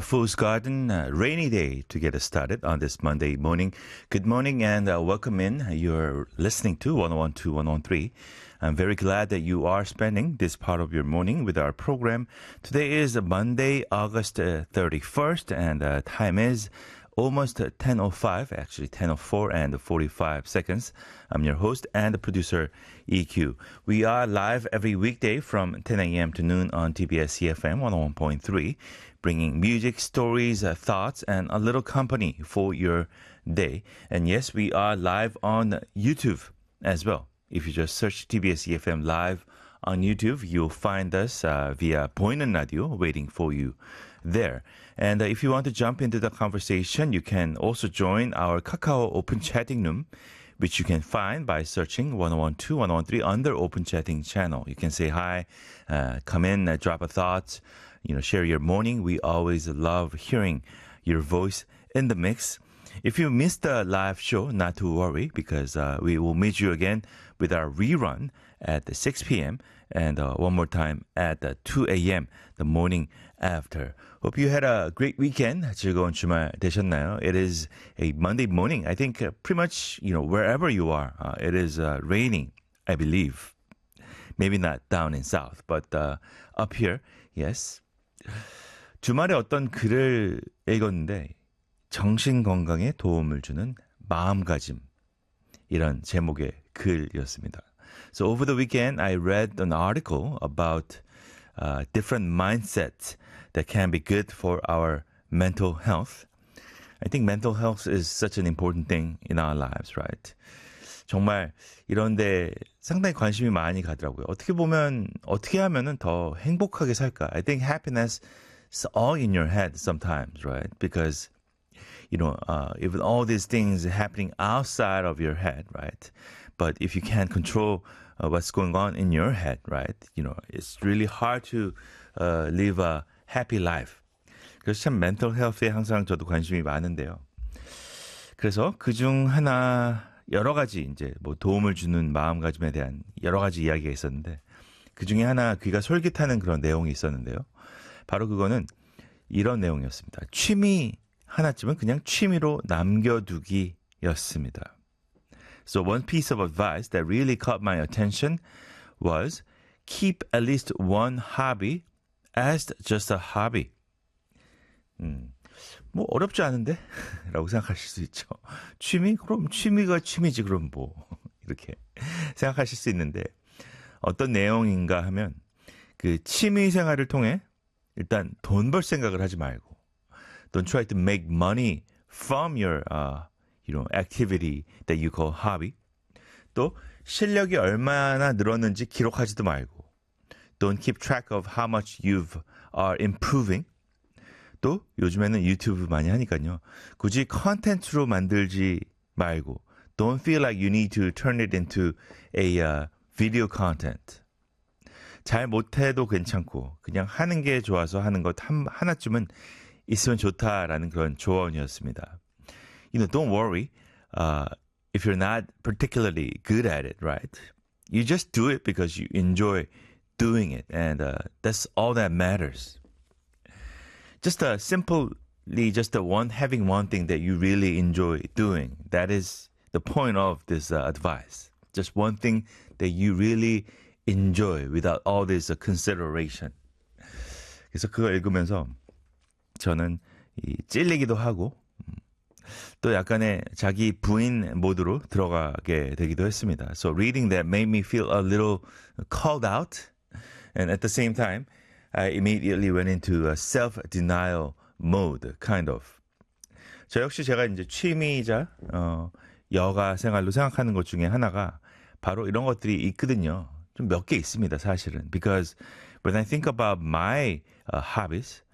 Fool's Garden, rainy day to get us started on this Monday morning. Good morning and welcome in. You're listening to 1012, 1013. I'm very glad that you are spending this part of your morning with our program. Today is Monday, August 31st, and time is almost 10:05, actually 10:04 and 45 seconds. I'm your host and producer, EQ. We are live every weekday from 10 a.m. to noon on TBS EFM 101.3, bringing music, stories, thoughts, and a little company for your day. And yes, we are live on YouTube as well. If you just search TBS EFM live on YouTube, you'll find us via 보이는 radio waiting for you there. And if you want to jump into the conversation, you can also join our Kakao Open Chatting Room, which you can find by searching 1012, 1013 under Open Chatting channel. You can say hi, come in, drop a thought, share your morning. We always love hearing your voice in the mix. If you missed the live show, not to worry, because we will meet you again with our rerun at 6 p.m. and one more time at 2 a.m. the morning after. Hope you had a great weekend. 즐거운 주말 되셨나요? It is a Monday morning. I think pretty much, wherever you are, it is raining, I believe. Maybe not down in south, but up here, yes. 주말에 어떤 글을 읽었는데 정신 건강에 도움을 주는 마음가짐, 이런 제목의 글이었습니다. So over the weekend, I read an article about different mindsets that can be good for our mental health. I think mental health is such an important thing in our lives, right? 정말 이런데 상당히 관심이 많이 가더라고요. 어떻게 하면은 더 행복하게 살까? I think happiness is all in your head sometimes, right? Because even all these things happening outside of your head, right? But if you can't control what's going on in your head, right? It's really hard to live a happy life. 그래서 참 mental health에 항상 저도 관심이 많은데요. 그래서 그중 하나 여러 가지 이제 도움을 주는 마음가짐에 대한 여러 가지 이야기가 있었는데 그 중에 하나 귀가 솔깃하는 그런 내용이 있었는데요. 바로 그거는 이런 내용이었습니다. 취미 하나쯤은 그냥 취미로 남겨두기였습니다. So one piece of advice that really caught my attention was keep at least one hobby as just a hobby. 어렵지 않은데? 라고 생각하실 수 있죠. 취미? 그럼 취미가 취미지 그럼 이렇게 생각하실 수 있는데 어떤 내용인가 하면 그 취미 생활을 통해 일단 돈 벌 생각을 하지 말고 Don't try to make money from your activity that you call hobby. 또 실력이 얼마나 늘었는지 기록하지도 말고 Don't keep track of how much you are improving. 또 요즘에는 유튜브 많이 하니까요. 굳이 컨텐츠로 만들지 말고 Don't feel like you need to turn it into a video content. 잘 못해도 괜찮고 그냥 하는 게 좋아서 하는 것 하나쯤은 있으면 좋다라는 그런 조언이었습니다. Don't worry if you're not particularly good at it, right? You just do it because you enjoy doing it, and that's all that matters. Just having one thing that you really enjoy doing. That is the point of this advice. Just one thing that you really enjoy without all this consideration. 그래서 그걸 읽으면서 저는 찔리기도 하고 또 약간의 자기 부인 모드로 들어가게 되기도 했습니다. So reading that made me feel a little called out, and at the same time, I immediately went into a self-denial mode, kind of. 저 역시 제가 이제 취미이자 여가 생활로 생각하는 것 중에 하나가 바로 이런 것들이 있거든요. 좀 몇 개 있습니다, 사실은. Because when I think about my hobbies,